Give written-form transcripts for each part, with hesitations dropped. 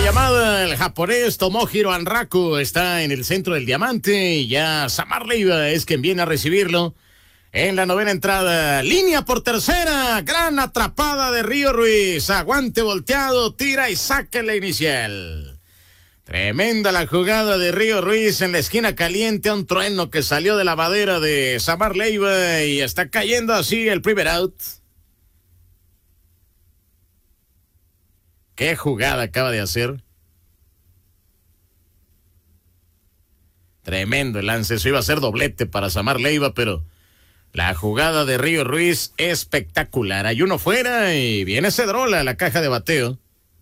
llamada, el japonés Tomohiro Anraku está en el centro del diamante y ya Samar Leiva es quien viene a recibirlo en la novena entrada. Línea por tercera, gran atrapada de Río Ruiz, aguante volteado, tira y saca la inicial. Tremenda la jugada de Río Ruiz en la esquina caliente, un trueno que salió de la madera de Samar Leiva y está cayendo así el primer out. ¿Qué jugada acaba de hacer? Tremendo el lance. Eso iba a ser doblete para Samar Leiva, pero la jugada de Río Ruiz espectacular. Hay uno fuera y viene Cedrola a la caja de bateo.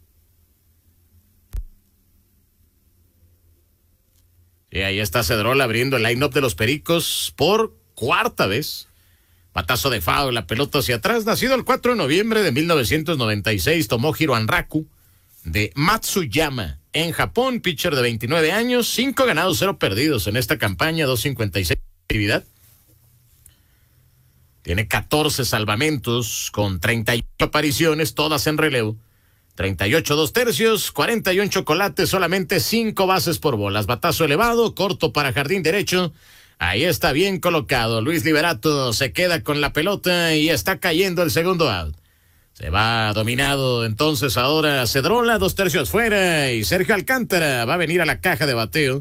Y ahí está Cedrola abriendo el line-up de los Pericos por cuarta vez. Batazo de foul, la pelota hacia atrás. Nacido el 4 de noviembre de 1996, Tomohiro Anraku, de Matsuyama, en Japón, pitcher de 29 años, 5 ganados, 0 perdidos en esta campaña, 2.56 de actividad. Tiene 14 salvamentos con 38 apariciones, todas en relevo. 38 2/3, 41 chocolates, solamente 5 bases por bolas. Batazo elevado, corto para jardín derecho. Ahí está bien colocado. Luis Liberato se queda con la pelota y está cayendo el segundo out. Se va dominado entonces ahora Cedrola, 2/3 fuera, y Sergio Alcántara va a venir a la caja de bateo.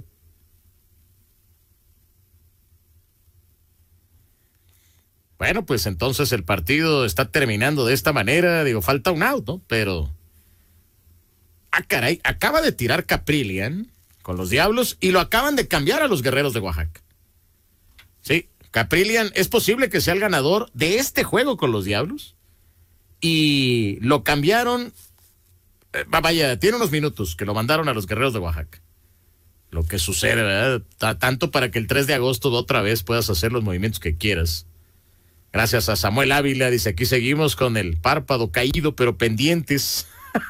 Bueno, pues entonces el partido está terminando de esta manera. Digo, falta un out, ¿no? Pero... caray, acaba de tirar Caprillian con los Diablos y lo acaban de cambiar a los Guerreros de Oaxaca. Sí, Caprillian es posible que sea el ganador de este juego con los Diablos. Y lo cambiaron, vaya, tiene unos minutos que lo mandaron a los Guerreros de Oaxaca. Lo que sucede, ¿verdad? Tanto para que el 3 de agosto de otra vez puedas hacer los movimientos que quieras. Gracias a Samuel Ávila, dice, aquí seguimos con el párpado caído, pero pendientes.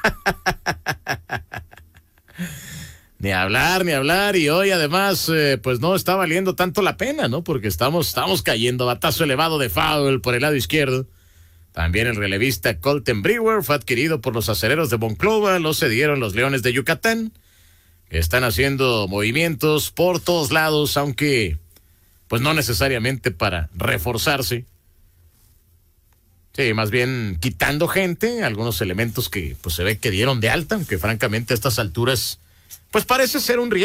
Ni hablar, y hoy además, pues no está valiendo tanto la pena, ¿no? Porque estamos cayendo, batazo elevado de foul por el lado izquierdo. También el relevista Colton Brewer fue adquirido por los Acereros de Monclova, lo cedieron los Leones de Yucatán, que están haciendo movimientos por todos lados, aunque pues no necesariamente para reforzarse. Sí, más bien quitando gente, algunos elementos que pues se ve que dieron de alta, aunque francamente a estas alturas pues parece ser un riesgo.